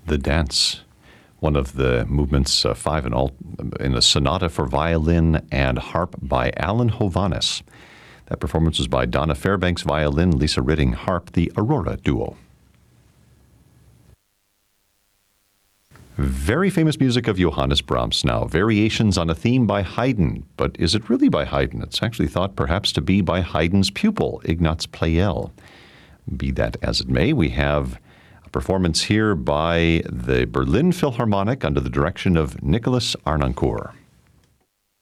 The Dance, one of the movements 5 in a sonata for violin and harp by Alan Hovhaness. That performance was by Donna Fairbanks violin, Lisa Ritting harp, the Aurora Duo. Very famous music of Johannes Brahms now. Variations on a theme by Haydn. But is it really by Haydn? It's actually thought perhaps to be by Haydn's pupil, Ignaz Pleyel. Be that as it may, we have a performance here by the Berlin Philharmonic under the direction of Nicholas Arnoncourt.